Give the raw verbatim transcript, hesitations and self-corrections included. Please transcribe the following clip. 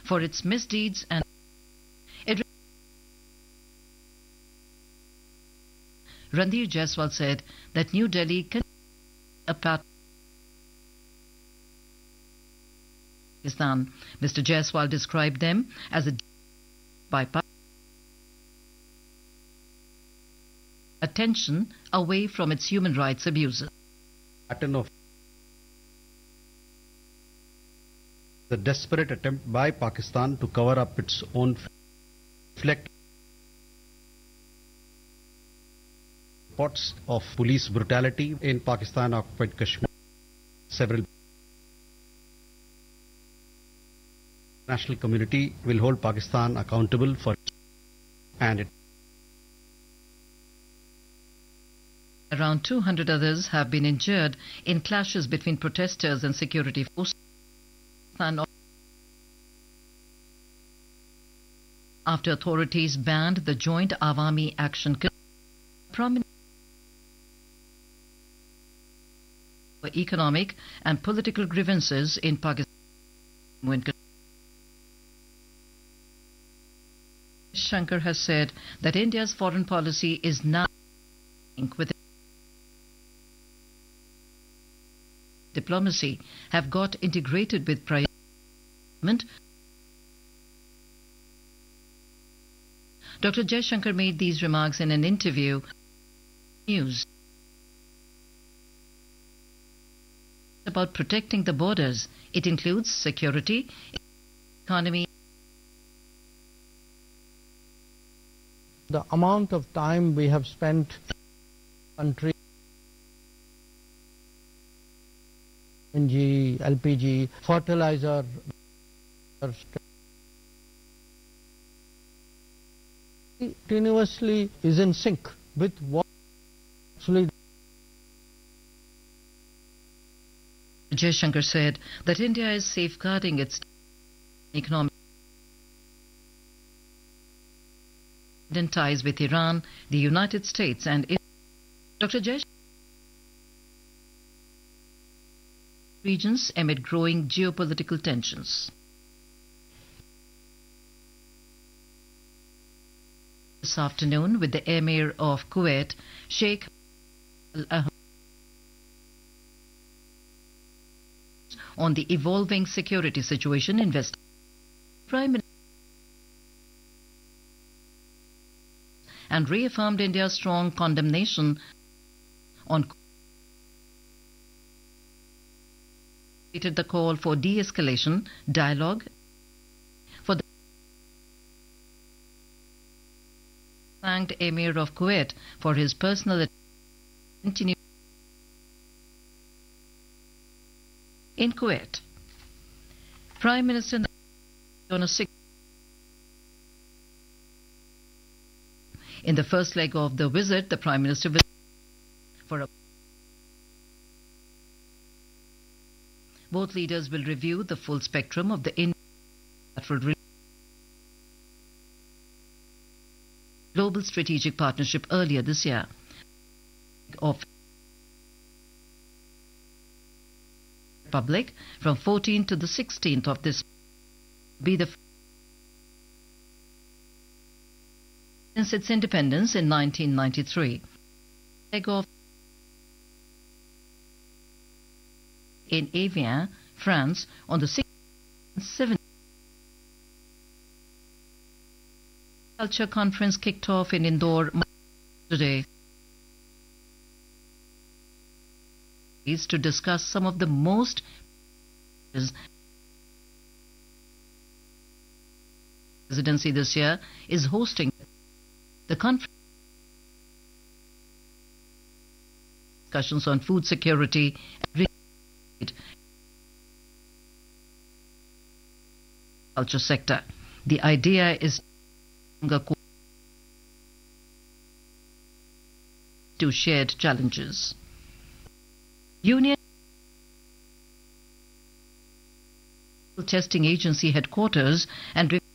for its misdeeds, and it Ranveer Jaiswal said that New Delhi can a platform. Pakistan. Mister Jaiswal described them as a bypass attention away from its human rights abuses. Pattern of the desperate attempt by Pakistan to cover up its own reflect reports of police brutality in Pakistan occupied Kashmir. Several international community will hold Pakistan accountable for it, and it around two hundred others have been injured in clashes between protesters and security forces. After authorities banned the joint Awami Action prominent for economic and political grievances in Pakistan. Shankar has said that India's foreign policy is now with diplomacy have got integrated with priority. Doctor Jaishankar made these remarks in an interview news about protecting the borders. It includes security, economy. The amount of time we have spent country N G, L P G, fertilizer continuously is in sync with what actually Jaishankar said that India is safeguarding its economic ties with Iran, the United States and Israel. Doctor Jaishankar regions amid growing geopolitical tensions. This afternoon with the Emir of Kuwait, Sheikh Al-Ahmad, on the evolving security situation in West. Prime Minister and reaffirmed India's strong condemnation on the call for de-escalation dialogue for the thanked Emir of Kuwait for his personal continue in Kuwait. Prime Minister on a six in the first leg of the visit, the Prime Minister visited for a both leaders will review the full spectrum of the Indo global strategic partnership earlier this year. Of Republic from fourteenth to the sixteenth of this be the since its independence in nineteen ninety-three. Leg of in Evian, France, on the sixth and seventh. Culture conference kicked off in Indore today is to discuss some of the most presidency this year is hosting the conference discussions on food security and culture sector. The idea is to shared challenges. Union Testing Agency headquarters and